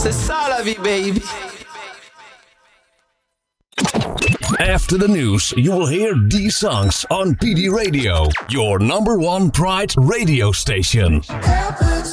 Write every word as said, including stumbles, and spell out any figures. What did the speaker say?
C'est ça la vie, baby. After the news, you will hear these songs on P D Radio, your number one Pride radio station. Helpless.